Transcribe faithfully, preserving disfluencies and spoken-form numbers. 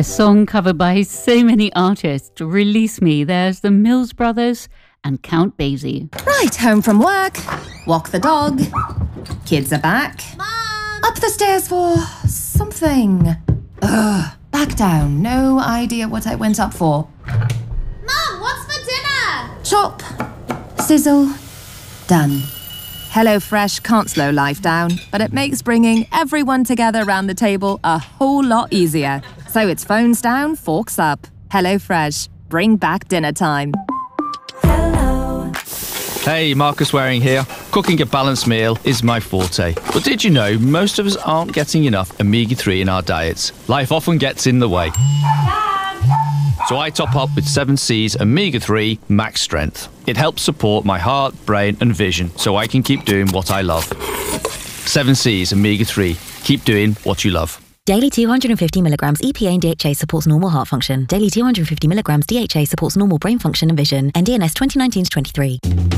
A song covered by so many artists. Release Me. There's the Mills Brothers and Count Basie. Right, home from work. Walk the dog. Kids are back. Mom! Up the stairs for something. Ugh, back down. No idea what I went up for. Mom, what's for dinner? Chop. Sizzle. Done. HelloFresh can't slow life down, but it makes bringing everyone together around the table a whole lot easier. So it's phones down, forks up. HelloFresh. Bring back dinner time. Hey, Marcus Waring here. Cooking a balanced meal is my forte. But did you know most of us aren't getting enough omega three in our diets? Life often gets in the way. So I top up with seven C's omega three Max Strength. It helps support my heart, brain and vision so I can keep doing what I love. seven C's omega three. Keep doing what you love. Daily two hundred fifty milligrams E P A and D H A supports normal heart function. Daily two hundred fifty milligrams D H A supports normal brain function and vision. N D N S twenty nineteen to twenty-three.